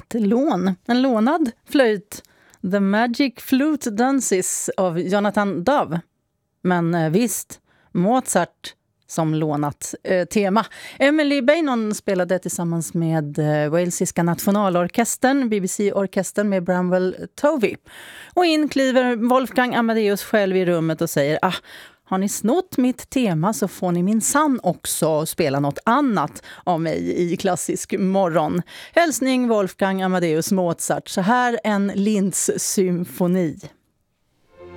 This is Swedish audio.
ett lån. En lånad flöjt. The Magic Flute Dances av Jonathan Dove. Men visst, Mozart som lånat tema. Emily Beynon spelade tillsammans med walesiska nationalorkestern, BBC-orkestern med Bramwell Tovey. Och in kliver Wolfgang Amadeus själv i rummet och säger: har ni snott mitt tema så får ni minsann också spela något annat av mig i klassisk morgon. Hälsning Wolfgang Amadeus Mozart, så här en Linz symfoni.